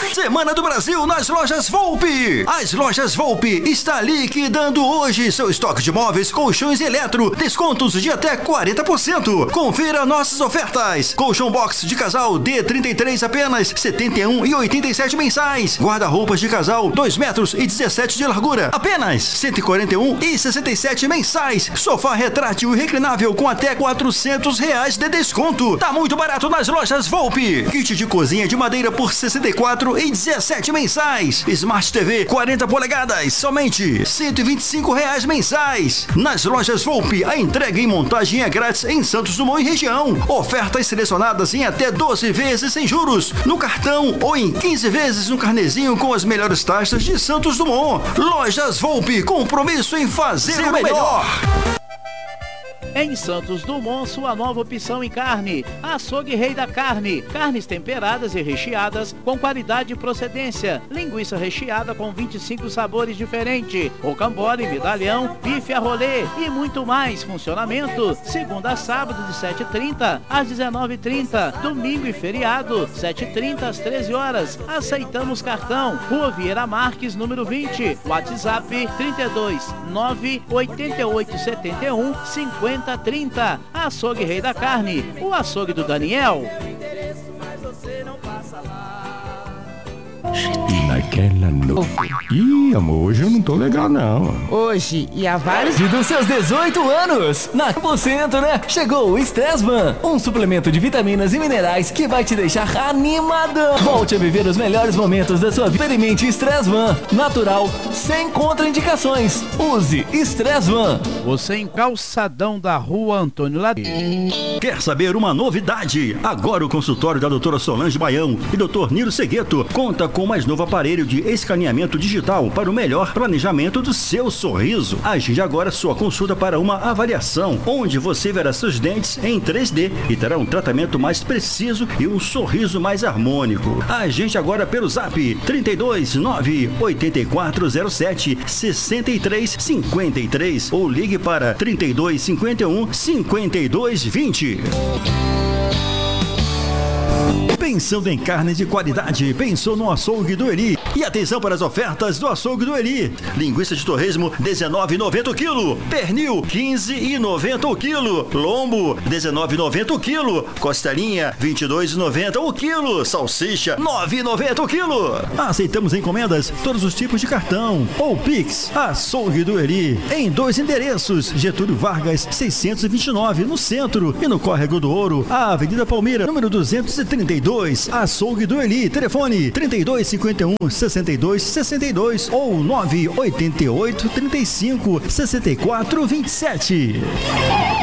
Semana do Brasil nas lojas Volpe. As lojas Volpe está liquidando hoje seu estoque de móveis, colchões e eletro. Descontos de até 40%. Confira nossas ofertas. Colchão box de casal D33 apenas R$ 71,87 mensais. Guarda-roupas de casal 2 metros e 17 de largura apenas R$ 141,67 mensais. Sofá retrátil e reclinável com até R$ 400 de desconto. Tá muito barato nas lojas Volpe. Kit de cozinha de madeira por R$ 64,17 mensais. Smart TV 40 polegadas, somente R$ 125 mensais. Nas lojas Volpe, a entrega e montagem é grátis em Santos Dumont e região. Ofertas selecionadas em até 12 vezes sem juros no cartão ou em 15 vezes no carnezinho com as melhores taxas de Santos Dumont. Lojas Volpe, compromisso em fazer o melhor. Em Santos Dumont, sua nova opção em carne. Açougue Rei da Carne. Carnes temperadas e recheadas com qualidade e procedência. Linguiça recheada com 25 sabores diferentes. Rocambole, medalhão, bife a rolê e muito mais. Funcionamento segunda a sábado de 7h30 às 19h30. Domingo e feriado 7h30 às 13 horas. Aceitamos cartão. Rua Vieira Marques, número 20. WhatsApp 32 98871 5030. Açougue Rei da Carne, o açougue do Daniel. E naquela noite. Ih, amor, hoje eu não tô legal, não. Hoje, e há vários. E dos seus 18 anos, na 100%, né? Chegou o Stressman, um suplemento de vitaminas e minerais que vai te deixar animadão. Volte a viver os melhores momentos da sua vida. Experimente Stressman, natural, sem contraindicações. Use Stressman. Você em Calçadão da Rua Antônio Ladeira. Quer saber uma novidade? Agora o consultório da doutora Solange Baião e doutor Niro Segueto conta com o mais novo aparelho de escaneamento digital para o melhor planejamento do seu sorriso. Agende agora sua consulta para uma avaliação, onde você verá seus dentes em 3D e terá um tratamento mais preciso e um sorriso mais harmônico. Agende agora pelo Zap 32 98407 6353 ou ligue para 3251 5220. Pensando em carnes de qualidade, pensou no Açougue do Eli. E atenção para as ofertas do Açougue do Eli. Linguiça de torresmo, R$19,90 o quilo. Pernil, R$15,90 o quilo. Lombo, R$19,90 o quilo. Costelinha, R$22,90 o quilo. Salsicha, R$9,90 o quilo. Aceitamos encomendas, todos os tipos de cartão ou Pix. Açougue do Eli, em 2 endereços. Getúlio Vargas, 629, no centro. E no Córrego do Ouro, a Avenida Palmeira, número 232. Açougue do Eli, telefone 3251 6262 ou 988 35 64 27.